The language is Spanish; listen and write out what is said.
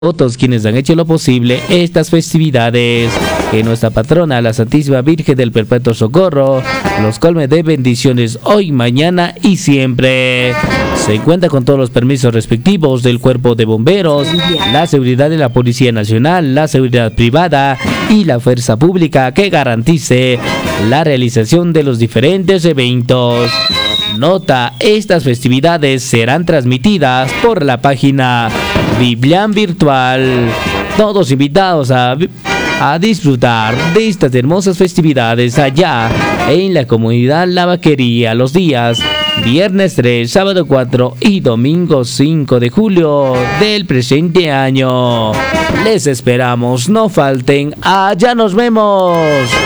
todos quienes han hecho lo posible estas festividades. Que nuestra patrona, la Santísima Virgen del Perpetuo Socorro, los colme de bendiciones hoy, mañana y siempre. Se cuenta con todos los permisos respectivos del Cuerpo de Bomberos, la seguridad de la Policía Nacional, la seguridad privada y la fuerza pública que garantice la realización de los diferentes eventos. Nota, estas festividades serán transmitidas por la página Biblian Virtual. Todos invitados a disfrutar de estas hermosas festividades allá en la comunidad La Vaquería los días viernes 3, sábado 4 y domingo 5 de julio del presente año. Les esperamos, no falten, allá nos vemos.